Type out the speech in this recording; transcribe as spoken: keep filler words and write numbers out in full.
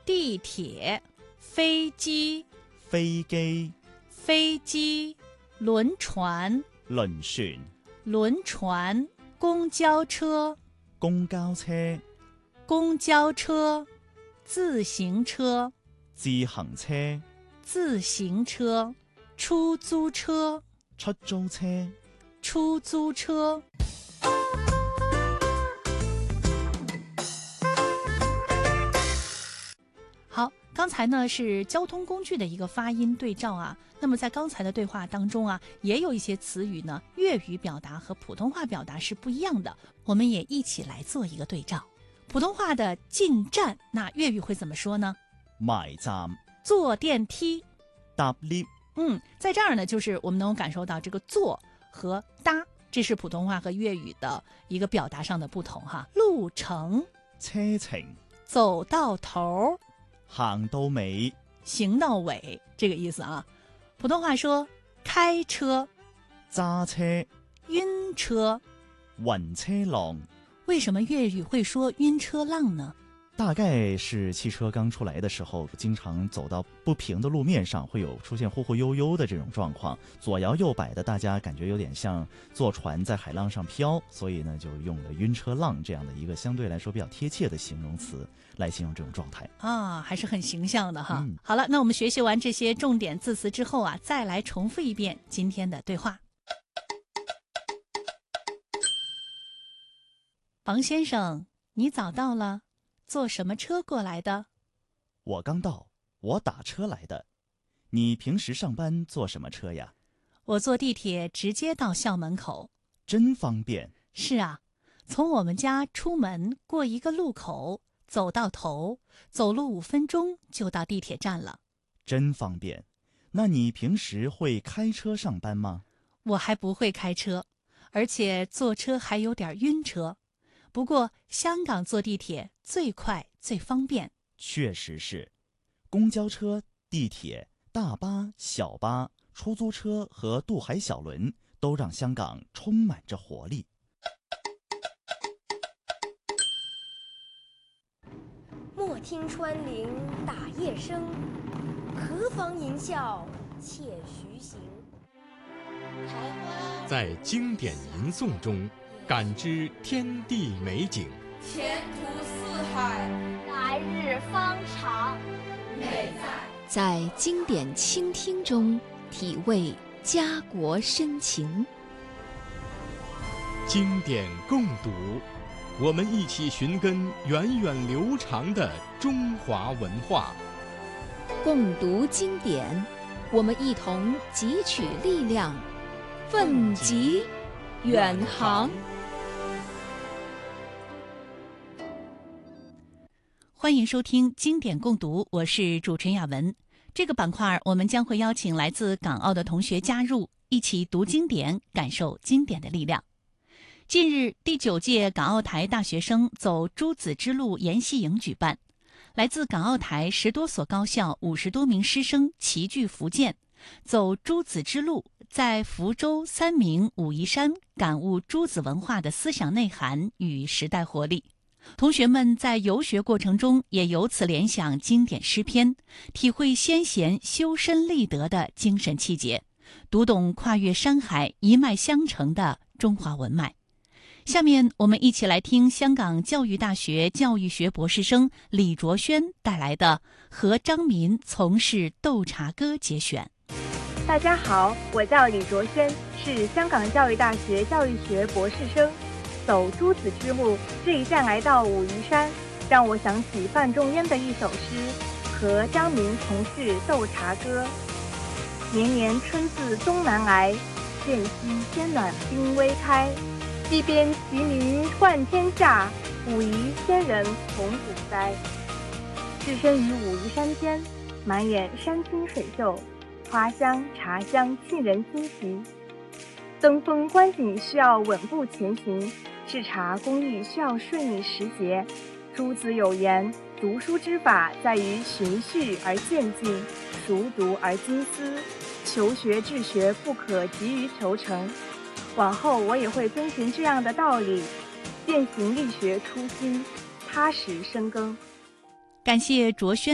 地铁、飞機、 飛機、 飛機、輪船、 輪船、 輪船、公交車、 公交車、 公交車、自行車、 自行車、 自行車、出租車、 出租車、 出租車。好，刚才呢是交通工具的一个发音对照啊。那么在刚才的对话当中啊，也有一些词语呢，粤语表达和普通话表达是不一样的。我们也一起来做一个对照。普通话的进站，那粤语会怎么说呢？ 埋站、 坐电梯、 搭 lift。 嗯，在这儿呢，就是我们能够感受到这个坐和搭，这是普通话和粤语的一个表达上的不同哈。路程、 車程、 走到頭、 行到尾、 行到尾，这个意思啊。普通话说開車、 揸車、 暈車、 暈車浪。 为什么粤语会说晕车浪呢？ 大概是汽车刚出来的时候，经常走到不平的路面上，会有出现忽忽悠悠的这种状况，左摇右摆的，大家感觉有点像坐船在海浪上飘，所以呢，就用了晕车浪这样的一个相对来说比较贴切的形容词来形容这种状态啊，还是很形象的哈。 嗯、 好了，那我们学习完这些重点字词之后啊，再来重复一遍今天的对话。王先生，你早到了，坐什么车过来的？ 我刚到，我打车来的。你平时上班坐什么车呀？ 我坐地铁直接到校门口。 真方便。 是啊，从我们家出门过一个路口，走到头，走路五分钟就到地铁站了。 真方便。那你平时会开车上班吗？ 我还不会开车，而且坐车还有点晕车。不过香港坐地铁最快最方便。 确实是，公交车、地铁、大巴、小巴、出租车和渡海小轮都让香港充满着活力。 莫听穿林打叶声，何妨吟啸且徐行。 在经典吟诵中感知天地美景， 前途似海， 来日方长。 美在在经典倾听中体味家国深情。 经典共读，我们一起寻根源远流长的中华文化。 共读经典，我们一同汲取力量，奋楫远航。 欢迎收听经典共读，我是主持人雅文。这个板块我们将会邀请来自港澳的同学加入，一起读经典，感受经典的力量。近日，第九届港澳台大学生走朱子之路研习营举办，来自港澳台十多所高校五十多名师生齐聚福建，走朱子之路，在福州、三明、武夷山感悟朱子文化的思想内涵与时代活力。同学们在游学过程中也由此联想经典诗篇，体会先贤修身立德的精神气节，读懂跨越山海一脉相承的中华文脉。下面我们一起来听香港教育大学教育学博士生李卓轩带来的和张民从事斗茶歌节选。 大家好，我叫李卓轩，是香港教育大学教育学博士生。走朱子之路，这一站来到武夷山，让我想起范仲淹的一首诗《和张民从事斗茶歌》。年年春自东南来，渐夕天暖冰微开。一边麒麟换天下，武夷仙人同古栽。置身于武夷山间，满眼山清水秀，花香茶香沁人心脾。登峰观景需要稳步前行，制茶工艺需要顺应时节。朱子有言，读书之法在于循序而渐进，熟读而精思。求学治学不可急于求成。往后我也会遵循这样的道理，践行力学初心，踏实深耕。 感谢卓轩